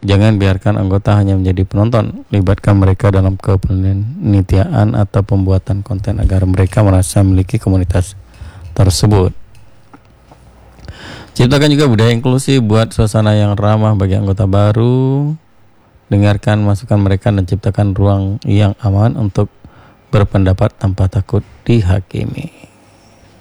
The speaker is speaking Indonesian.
Jangan biarkan anggota hanya menjadi penonton. Libatkan mereka dalam kepanitiaan atau pembuatan konten agar mereka merasa memiliki komunitas tersebut. Ciptakan juga budaya inklusif, buat suasana yang ramah bagi anggota baru. Dengarkan masukan mereka dan ciptakan ruang yang aman untuk berpendapat tanpa takut dihakimi.